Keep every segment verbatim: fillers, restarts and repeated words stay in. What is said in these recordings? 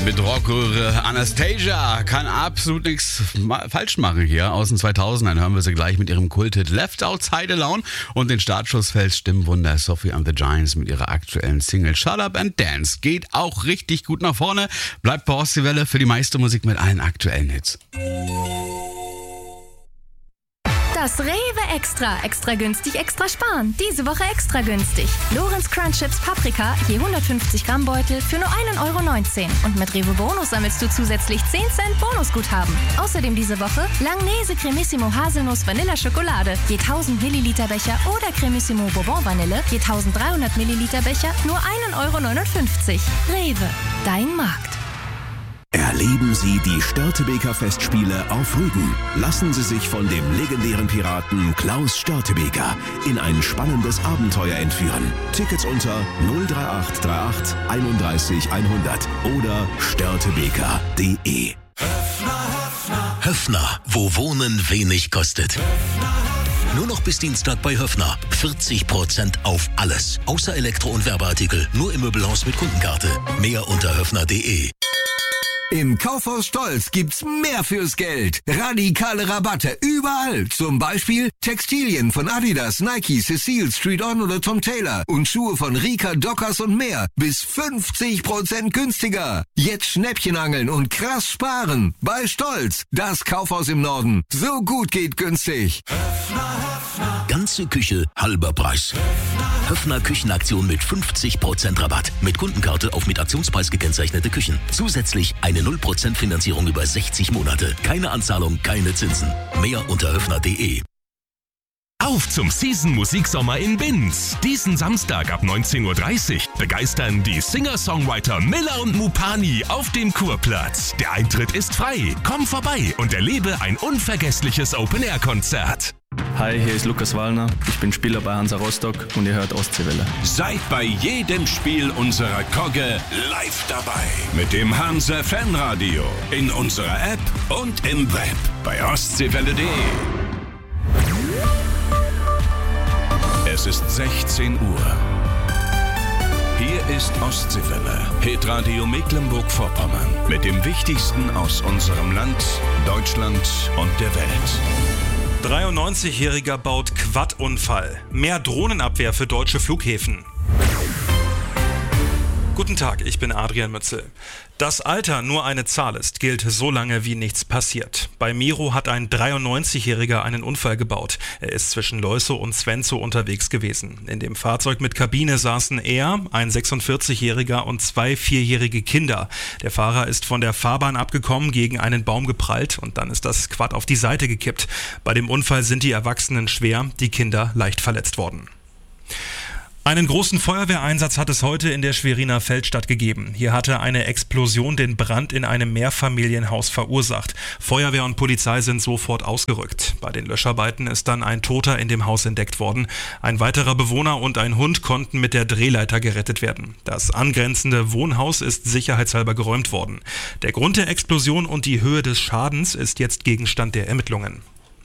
Mit Rockröhre. Anastasia kann absolut nichts ma- falsch machen hier. Aus den zweitausendern hören wir sie gleich mit ihrem Kulthit Left Outside Alone. Und den Startschuss fällt Stimmwunder Sophie and the Giants mit ihrer aktuellen Single Shut Up and Dance. Geht auch richtig gut nach vorne. Bleibt bei Ostseewelle für die meiste Musik mit allen aktuellen Hits. Das Rewe Extra. Extra günstig, extra sparen. Diese Woche extra günstig. Lorenz Crunch Chips Paprika, je hundertfünfzig Gramm Beutel für nur ein Euro neunzehn. Und mit Rewe Bonus sammelst du zusätzlich zehn Cent Bonusguthaben. Außerdem diese Woche Langnese Cremissimo Haselnuss Vanilla Schokolade, je tausend Milliliter Becher oder Cremissimo Bourbon Vanille, je dreizehnhundert Milliliter Becher, nur ein Euro neunundfünfzig. Rewe, dein Markt. Erleben Sie die Störtebeker Festspiele auf Rügen. Lassen Sie sich von dem legendären Piraten Klaus Störtebeker in ein spannendes Abenteuer entführen. Tickets unter null drei acht drei acht einunddreißig hundert oder störtebeker punkt de. Höffner, wo Wohnen wenig kostet. Nur noch bis Dienstag bei Höffner. vierzig Prozent auf alles. Außer Elektro- und Werbeartikel. Nur im Möbelhaus mit Kundenkarte. Mehr unter höffner punkt de. Im Kaufhaus Stolz gibt's mehr fürs Geld. Radikale Rabatte überall. Zum Beispiel Textilien von Adidas, Nike, Cecile, Street On oder Tom Taylor und Schuhe von Rika, Dockers und mehr. Bis fünfzig Prozent günstiger. Jetzt Schnäppchen angeln und krass sparen. Bei Stolz, das Kaufhaus im Norden. So gut geht günstig. Ganze Küche, halber Preis. Höffner Küchenaktion mit fünfzig Prozent Rabatt. Mit Kundenkarte auf mit Aktionspreis gekennzeichnete Küchen. Zusätzlich eine null Prozent Finanzierung über sechzig Monate. Keine Anzahlung, keine Zinsen. Mehr unter höffner punkt de. Auf zum Season-Musiksommer in Binz. Diesen Samstag ab neunzehn Uhr dreißig begeistern die Singer-Songwriter Miller und Mupani auf dem Kurplatz. Der Eintritt ist frei. Komm vorbei und erlebe ein unvergessliches Open-Air-Konzert. Hi, hier ist Lukas Wallner. Ich bin Spieler bei Hansa Rostock und ihr hört Ostseewelle. Seid bei jedem Spiel unserer Kogge live dabei. Mit dem Hansa Fanradio. In unserer App und im Web. Bei ostseewelle punkt de. Es ist sechzehn Uhr. Hier ist Ostseewelle, Hitradio Mecklenburg-Vorpommern. Mit dem Wichtigsten aus unserem Land, Deutschland und der Welt. dreiundneunzigjähriger baut Quad-Unfall. Mehr Drohnenabwehr für deutsche Flughäfen. Guten Tag, ich bin Adrian Mützel. Dass Alter nur eine Zahl ist, gilt so lange, wie nichts passiert. Bei Miro hat ein dreiundneunzigjähriger einen Unfall gebaut. Er ist zwischen Leusow und Zwenzow unterwegs gewesen. In dem Fahrzeug mit Kabine saßen er, ein sechsundvierzigjähriger und zwei vierjährige Kinder. Der Fahrer ist von der Fahrbahn abgekommen, gegen einen Baum geprallt und dann ist das Quad auf die Seite gekippt. Bei dem Unfall sind die Erwachsenen schwer, die Kinder leicht verletzt worden. Einen großen Feuerwehreinsatz hat es heute in der Schweriner Feldstadt gegeben. Hier hatte eine Explosion den Brand in einem Mehrfamilienhaus verursacht. Feuerwehr und Polizei sind sofort ausgerückt. Bei den Löscharbeiten ist dann ein Toter in dem Haus entdeckt worden. Ein weiterer Bewohner und ein Hund konnten mit der Drehleiter gerettet werden. Das angrenzende Wohnhaus ist sicherheitshalber geräumt worden. Der Grund der Explosion und die Höhe des Schadens ist jetzt Gegenstand der Ermittlungen.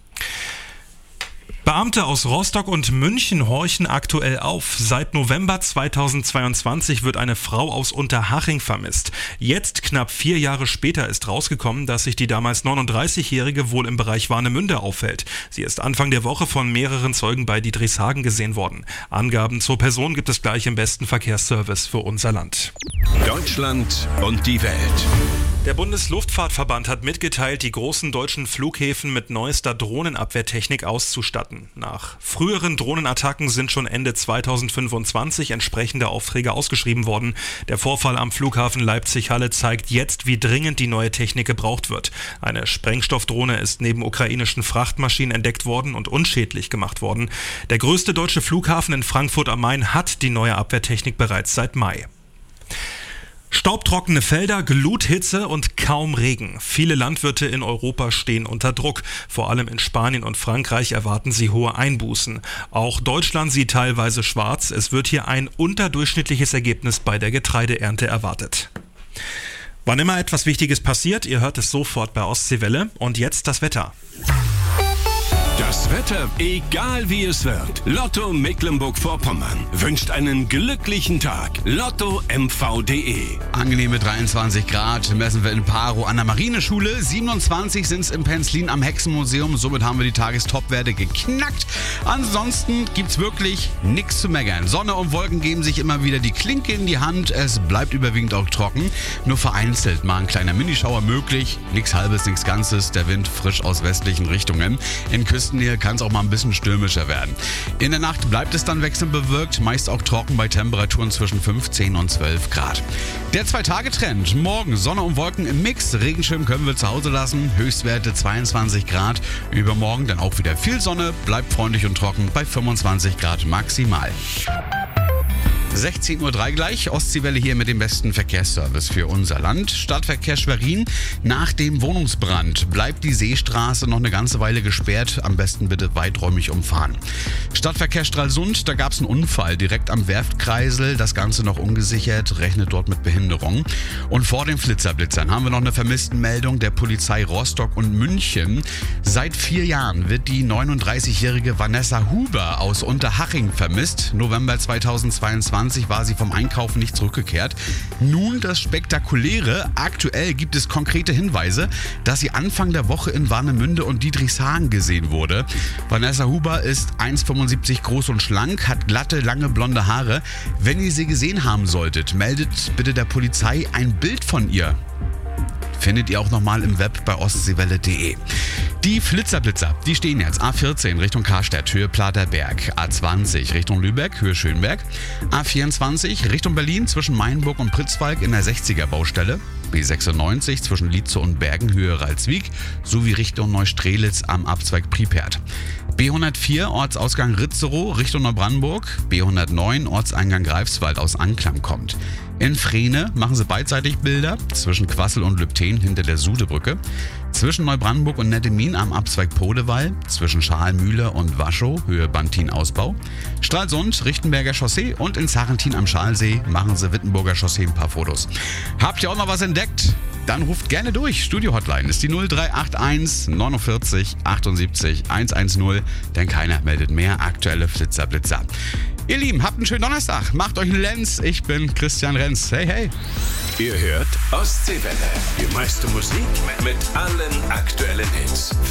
Beamte aus Rostock und München horchen aktuell auf. Seit November zweitausendzweiundzwanzig wird eine Frau aus Unterhaching vermisst. Jetzt, knapp vier Jahre später, ist rausgekommen, dass sich die damals neununddreißigjährige wohl im Bereich Warnemünde aufhält. Sie ist Anfang der Woche von mehreren Zeugen bei Diedrichshagen gesehen worden. Angaben zur Person gibt es gleich im besten Verkehrsservice für unser Land. Deutschland und die Welt. Der Bundesluftfahrtverband hat mitgeteilt, die großen deutschen Flughäfen mit neuester Drohnenabwehrtechnik auszustatten. Nach früheren Drohnenattacken sind schon Ende zweitausendfünfundzwanzig entsprechende Aufträge ausgeschrieben worden. Der Vorfall am Flughafen Leipzig-Halle zeigt jetzt, wie dringend die neue Technik gebraucht wird. Eine Sprengstoffdrohne ist neben ukrainischen Frachtmaschinen entdeckt worden und unschädlich gemacht worden. Der größte deutsche Flughafen in Frankfurt am Main hat die neue Abwehrtechnik bereits seit Mai. Staubtrockene Felder, Gluthitze und kaum Regen. Viele Landwirte in Europa stehen unter Druck. Vor allem in Spanien und Frankreich erwarten sie hohe Einbußen. Auch Deutschland sieht teilweise schwarz. Es wird hier ein unterdurchschnittliches Ergebnis bei der Getreideernte erwartet. Wann immer etwas Wichtiges passiert, ihr hört es sofort bei Ostseewelle. Und jetzt das Wetter. Das Wetter, egal wie es wird. Lotto Mecklenburg-Vorpommern wünscht einen glücklichen Tag. Lotto M V punkt de. Angenehme dreiundzwanzig Grad messen wir in Paro an der Marineschule. siebenundzwanzig sind es im Penzlin am Hexenmuseum. Somit haben wir die Tagestopwerte geknackt. Ansonsten gibt's wirklich nichts zu meckern. Sonne und Wolken geben sich immer wieder die Klinke in die Hand. Es bleibt überwiegend auch trocken. Nur vereinzelt mal ein kleiner Minischauer möglich. Nichts Halbes, nichts Ganzes. Der Wind frisch aus westlichen Richtungen. In Küstennähe kann es auch mal ein bisschen stürmischer werden. In der Nacht bleibt es dann wechselnd bewölkt. Meist auch trocken bei Temperaturen zwischen fünfzehn und zwölf Grad. Der Zwei-Tage-Trend. Morgen Sonne und Wolken im Mix. Regenschirm können wir zu Hause lassen. Höchstwerte zweiundzwanzig Grad. Übermorgen dann auch wieder viel Sonne. Bleibt freundlich und trocken bei fünfundzwanzig Grad maximal. sechzehn Uhr drei gleich, Ostseewelle hier mit dem besten Verkehrsservice für unser Land. Stadtverkehr Schwerin. Nach dem Wohnungsbrand bleibt die Seestraße noch eine ganze Weile gesperrt. Am besten bitte weiträumig umfahren. Stadtverkehr Stralsund, da gab es einen Unfall direkt am Werftkreisel. Das Ganze noch ungesichert, rechnet dort mit Behinderung. Und vor den Flitzerblitzern haben wir noch eine Vermisstenmeldung der Polizei Rostock und München. Seit vier Jahren wird die neununddreißigjährige Vanessa Huber aus Unterhaching vermisst. November zweitausendzweiundzwanzig war sie vom Einkaufen nicht zurückgekehrt. Nun das Spektakuläre. Aktuell gibt es konkrete Hinweise, dass sie Anfang der Woche in Warnemünde und Diedrichshagen gesehen wurde. Vanessa Huber ist eins Komma fünfundsiebzig groß und schlank, hat glatte, lange blonde Haare. Wenn ihr sie gesehen haben solltet, meldet bitte der Polizei ein Bild von ihr. Findet ihr auch nochmal im Web bei ostseewelle punkt de. Die Flitzerblitzer, die stehen jetzt A vierzehn Richtung Karstadt, Höhe Platerberg, A zwanzig Richtung Lübeck, Höhe Schönberg, A vierundzwanzig Richtung Berlin zwischen Mainburg und Pritzwalk in der sechziger Baustelle, B sechsundneunzig zwischen Lietze und Bergen, Höhe Ralswiek, sowie Richtung Neustrelitz am Abzweig Pripyat. B hundertvier Ortsausgang Ritzerow Richtung Neubrandenburg, B hundertneun Ortseingang Greifswald aus Anklam kommt. In Frehne machen sie beidseitig Bilder zwischen Quassel und Lübten hinter der Sudebrücke, zwischen Neubrandenburg und Nettemin am Abzweig Podewall, zwischen Schalmühle und Waschow, Höhe Bantin-Ausbau, Stralsund, Richtenberger Chaussee und in Sarrentin am Schalsee machen sie Wittenburger Chaussee ein paar Fotos. Habt ihr auch noch was entdeckt? Dann ruft gerne durch. Studio-Hotline ist die null drei acht eins neunundvierzig achtundsiebzig hundertzehn, denn keiner meldet mehr aktuelle Flitzerblitzer. Ihr Lieben, habt einen schönen Donnerstag. Macht euch einen Lenz. Ich bin Christian Renz. Hey, hey. Ihr hört Ostseewelle. Die meiste Musik mit allen aktuellen Hits.